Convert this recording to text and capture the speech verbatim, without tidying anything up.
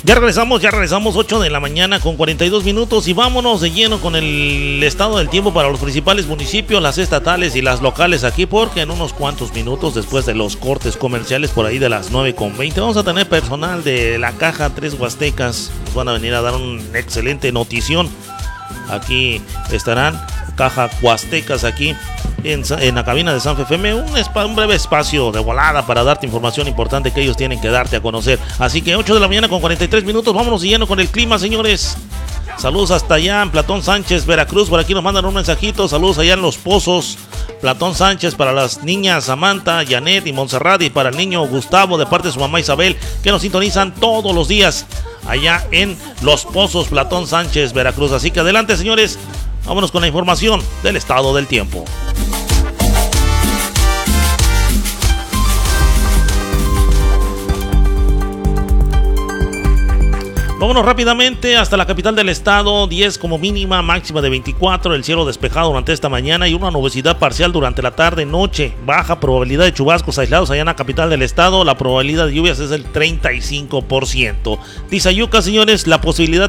Ya regresamos, ya regresamos ocho de la mañana con cuarenta y dos minutos y vámonos de lleno con el estado del tiempo para los principales municipios, las estatales y las locales aquí, porque en unos cuantos minutos después de los cortes comerciales por ahí de las nueve con veinte vamos a tener personal de la Caja Tres Huastecas. Nos van a venir a dar una excelente notición. Aquí estarán Caja Huastecas aquí en, en la cabina de Sanfe F M, un, espa, un breve espacio de volada para darte información importante que ellos tienen que darte a conocer. Así que ocho de la mañana con cuarenta y tres minutos, vámonos lleno con el clima, señores. Saludos hasta allá en Platón Sánchez, Veracruz. Por aquí nos mandan un mensajito. Saludos allá en Los Pozos, Platón Sánchez, para las niñas Samantha, Janet y Montserrat, y para el niño Gustavo de parte de su mamá Isabel, que nos sintonizan todos los días allá en Los Pozos, Platón Sánchez, Veracruz. Así que adelante, señores, vámonos con la información del estado del tiempo. Vámonos rápidamente hasta la capital del estado. Diez como mínima, máxima de veinticuatro. El cielo despejado durante esta mañana y una nubosidad parcial durante la tarde noche. Baja probabilidad de chubascos aislados allá en la capital del estado. La probabilidad de lluvias es del treinta y cinco por ciento. Tizayuca, señores, la posibilidad